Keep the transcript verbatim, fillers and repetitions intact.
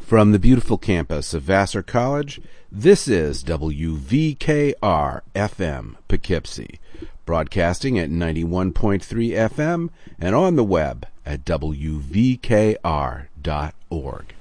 From the beautiful campus of Vassar College, this is W V K R F M Poughkeepsie, broadcasting at ninety-one point three F M and on the web at W V K R dot org.